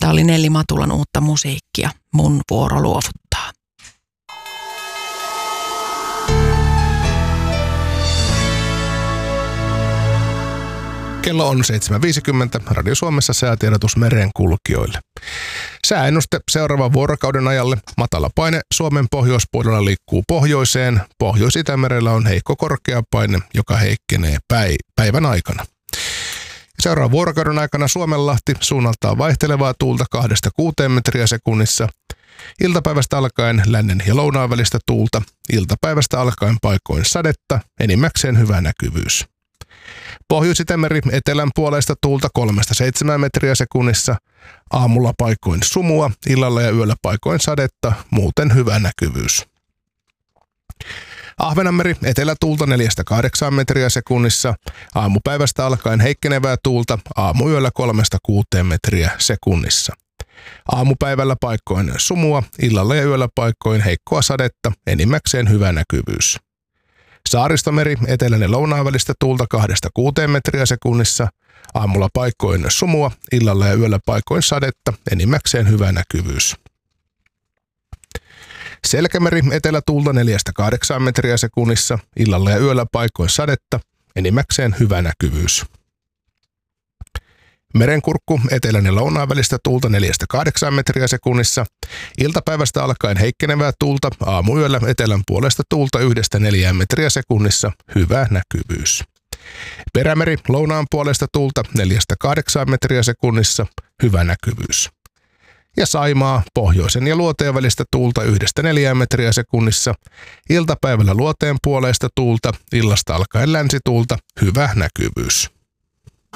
Tämä oli Nelli Matulan uutta musiikkia. Mun vuoro luovuttaa. Kello on 7.50. Radio Suomessa säätiedotus merenkulkijoille. Sääennuste seuraavan vuorokauden ajalle. Matala paine Suomen pohjoispuolella liikkuu pohjoiseen. Pohjois-Itämerellä on heikko korkeapaine, joka heikkenee päivän aikana. Seuraavan vuorokauden aikana Suomenlahti suunnaltaan vaihtelevaa tuulta 2-6 metriä sekunnissa. Iltapäivästä alkaen lännen ja lounaan välistä tuulta. Iltapäivästä alkaen paikoin sadetta, enimmäkseen hyvä näkyvyys. Pohjois-Itämeri etelän puolesta tuulta 3-7 metriä sekunnissa. Aamulla paikoin sumua, illalla ja yöllä paikoin sadetta, muuten hyvä näkyvyys. Ahvenanmeri etelätuulta 4-8 metriä sekunnissa. Aamupäivästä alkaen heikkenevää tuulta, aamuyöllä 3-6 metriä sekunnissa. Aamupäivällä paikoin sumua, illalla ja yöllä paikoin heikkoa sadetta, enimmäkseen hyvä näkyvyys. Saaristomeri etelän ja lounaan välistä tuulta 2-6 metriä sekunnissa. Aamulla paikoin sumua, illalla ja yöllä paikoin sadetta, enimmäkseen hyvä näkyvyys. Selkämeri etelätuulta 4-8 metriä sekunnissa. Illalla ja yöllä paikoin sadetta, enimmäkseen hyvä näkyvyys. Merenkurkku etelän ja lounaan välistä tuulta 4-8 metriä sekunnissa. Iltapäivästä alkaen heikkenevää tuulta, aamuyöllä etelän puolesta tuulta 1-4 metriä sekunnissa, hyvä näkyvyys. Perämeri lounaan puolesta tuulta 4-8 metriä sekunnissa, hyvä näkyvyys. Ja Saimaa pohjoisen ja luoteen välistä tuulta 1-4 metriä sekunnissa. Iltapäivällä luoteen puolesta tuulta, illasta alkaen länsituulta, hyvä näkyvyys.